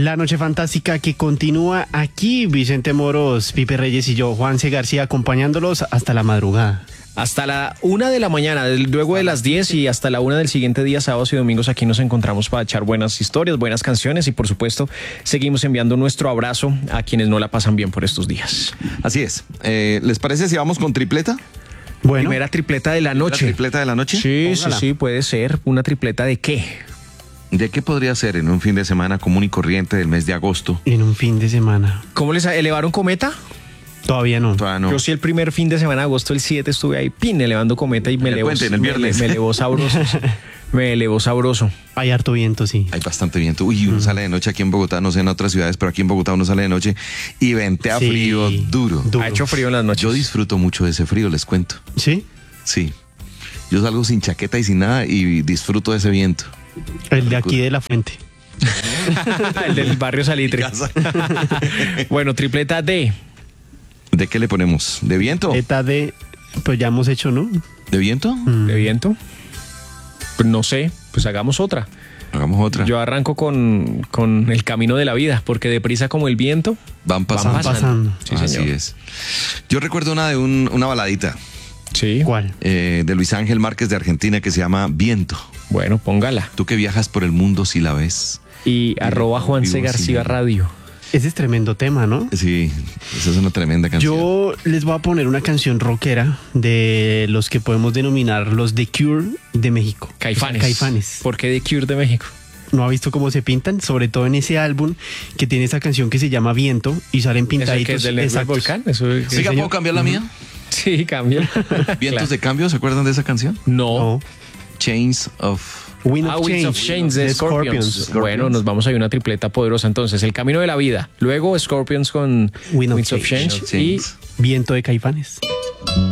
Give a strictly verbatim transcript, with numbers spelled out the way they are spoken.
La noche fantástica que continúa aquí, Vicente Moros, Pipe Reyes y yo, Juanse García, acompañándolos hasta la madrugada. Hasta la una de la mañana, luego de las diez y hasta la una del siguiente día, sábados y domingos, aquí nos encontramos para echar buenas historias, buenas canciones y por supuesto seguimos enviando nuestro abrazo a quienes no la pasan bien por estos días. Así es. Eh, ¿Les parece si vamos con tripleta? Bueno, Primera tripleta de la noche. ¿La tripleta de la noche? Sí, Póngala. sí, sí, puede ser. ¿Una tripleta de qué? ¿De qué podría ser en un fin de semana común y corriente del mes de agosto? en un fin de semana. ¿Cómo les elevaron cometa? Todavía no. Todavía no. Yo sí el primer fin de semana de agosto, el siete, estuve ahí, pin, elevando cometa y me Que elevó, cuenten el me, viernes. me elevó sabroso. Me elevó sabroso. Hay harto viento, sí. Hay bastante viento. Uy, uno sale de noche aquí en Bogotá, no sé en otras ciudades, pero aquí en Bogotá uno sale de noche y ventea Sí, frío duro. duro. Ha hecho frío en las noches. Yo disfruto mucho de ese frío, les cuento. ¿Sí? Sí. Yo salgo sin chaqueta y sin nada y disfruto de ese viento. El de aquí de la fuente. El del barrio Salitre. Bueno, tripleta de... ¿De qué le ponemos? ¿De viento? Eta de, pues ya hemos hecho, ¿no? ¿De viento? ¿De viento? Pues no sé, pues hagamos otra. Hagamos otra. Yo arranco con, con el camino de la vida, porque deprisa como el viento. Van pasando. Van pasando. Sí, Así señor. es. Yo recuerdo una de un- una baladita Sí. ¿Cuál? eh, de Luis Ángel Márquez de Argentina que se llama Viento. Bueno, póngala. Tú que viajas por el mundo si la ves. Y arroba Juanse vivo García sin- Radio. Ese es tremendo tema, ¿no? Sí, esa es una tremenda canción. Yo les voy a poner una canción rockera de los que podemos denominar los The Cure de México. Caifanes. Caifanes. ¿Por qué The Cure de México? ¿No ha visto cómo se pintan? Sobre todo en ese álbum que tiene esa canción que se llama Viento y salen ¿Eso pintaditos. que es del, del Exactos. volcán? ¿Eso es- Oiga, señor. ¿puedo cambiar la mía? Sí, cambia. Vientos de cambio, ¿se acuerdan de esa canción? No. No. Chains of... Wind Ah, of Winds Change, of Change de de Scorpions. Scorpions. Bueno, nos vamos a ir a una tripleta poderosa entonces. El camino de la vida. Luego Scorpions con Wind of Winds of Change. Change. Y Chains. Viento de Caifanes.